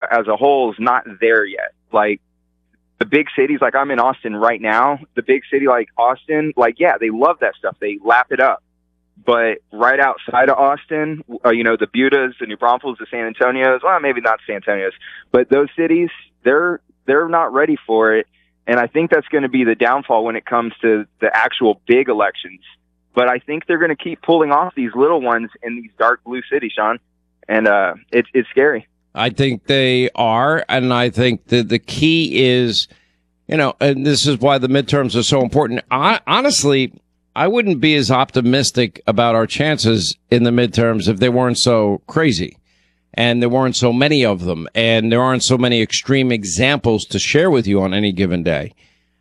as a whole is not there yet. Like, the big cities, like I'm in Austin right now, the big city like Austin, like, yeah, they love that stuff. They lap it up. But right outside of Austin, the Budas, the New Braunfels, the San Antonios, well, maybe not San Antonios, but those cities, they're not ready for it. And I think that's going to be the downfall when it comes to the actual big elections. But I think they're going to keep pulling off these little ones in these dark blue cities, Sean. And it's scary. I think they are, and I think that the key is, and this is why the midterms are so important. Honestly, I wouldn't be as optimistic about our chances in the midterms if they weren't so crazy, and there weren't so many of them, and there aren't so many extreme examples to share with you on any given day.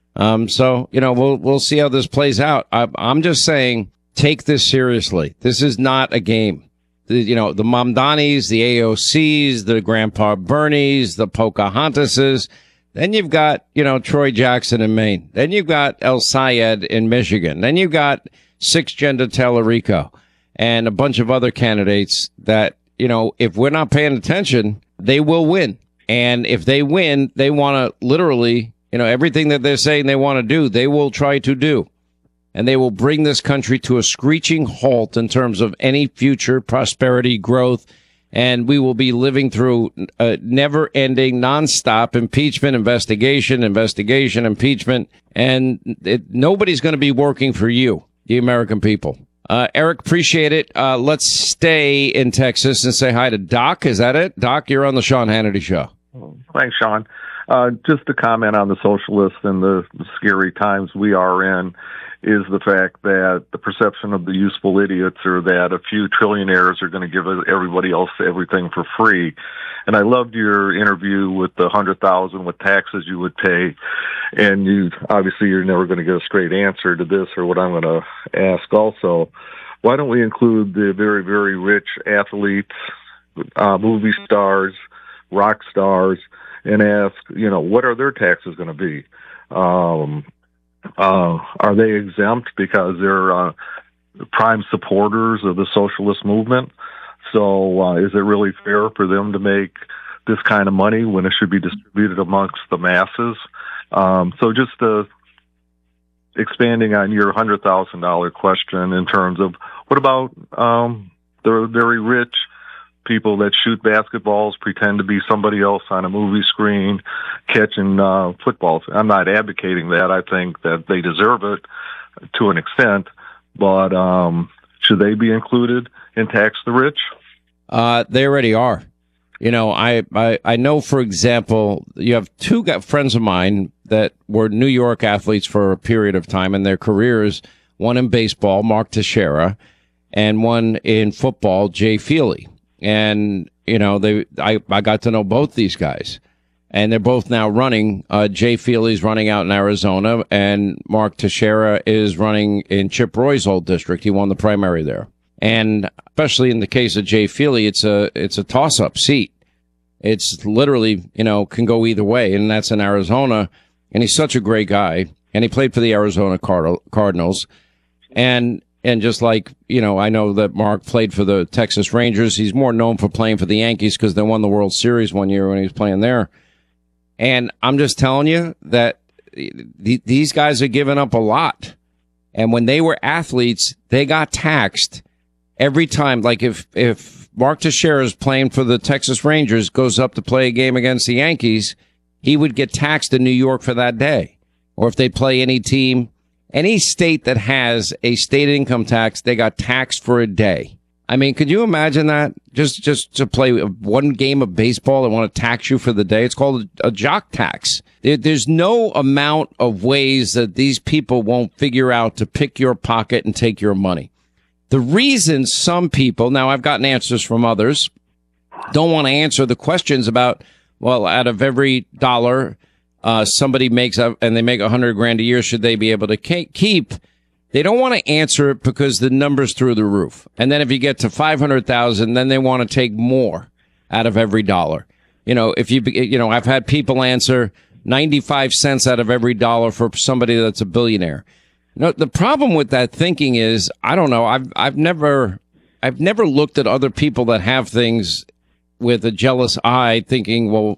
So we'll see how this plays out. I'm just saying, take this seriously. This is not a game. The Mamdanis, the AOCs, the Grandpa Bernies, the Pocahontases. Then you've got, Troy Jackson in Maine. Then you've got El Sayed in Michigan. Then you've got Six Gender Tellerico and a bunch of other candidates that, if we're not paying attention, they will win. And if they win, they want to literally, everything that they're saying they want to do, they will try to do. And they will bring this country to a screeching halt in terms of any future prosperity, growth, and we will be living through a never-ending, nonstop impeachment, investigation, impeachment, and nobody's going to be working for you, the American people. Eric, appreciate it. Let's stay in Texas and say hi to Doc. Is that it? Doc, you're on the Sean Hannity Show. Thanks, Sean. Just to comment on the socialists and the scary times we are in, is the fact that the perception of the useful idiots are that a few trillionaires are going to give everybody else everything for free. And I loved your interview with the 100,000 with taxes you would pay. And you're never going to get a straight answer to this or what I'm going to ask also. Why don't we include the very, very rich athletes, movie stars, rock stars, and ask, what are their taxes going to be? Are they exempt because they're prime supporters of the socialist movement? So is it really fair for them to make this kind of money when it should be distributed amongst the masses? So just expanding on your $100,000 question in terms of what about the very rich people that shoot basketballs, pretend to be somebody else on a movie screen, catching footballs. I'm not advocating that. I think that they deserve it to an extent, but should they be included in Tax the Rich? They already are. I know, for example, you have two friends of mine that were New York athletes for a period of time in their careers, one in baseball, Mark Teixeira, and one in football, Jay Feely. And, I got to know both these guys, and they're both now running. Jay Feely's running out in Arizona, and Mark Teixeira is running in Chip Roy's old district. He won the primary there. And especially in the case of Jay Feely, it's a toss-up seat. It's literally, can go either way, and that's in Arizona. And he's such a great guy, and he played for the Arizona Cardinals. And just like, I know that Mark played for the Texas Rangers. He's more known for playing for the Yankees because they won the World Series one year when he was playing there. And I'm just telling you that these guys are giving up a lot. And when they were athletes, they got taxed every time. Like if Mark Teixeira is playing for the Texas Rangers, goes up to play a game against the Yankees, he would get taxed in New York for that day. Or if they play any team, any state that has a state income tax, they got taxed for a day. I mean, could you imagine that? Just to play one game of baseball, they want to tax you for the day. It's called a jock tax. There's no amount of ways that these people won't figure out to pick your pocket and take your money. The reason some people, now I've gotten answers from others, don't want to answer the questions about, well, out of every dollar somebody makes up and they make $100,000 a year, should they be able to keep? They don't want to answer it because the number's through the roof. And then if you get to 500,000, then they want to take more out of every dollar. I've had people answer 95 cents out of every dollar for somebody that's a billionaire. No, the problem with that thinking is, I don't know. I've never looked at other people that have things with a jealous eye thinking, well,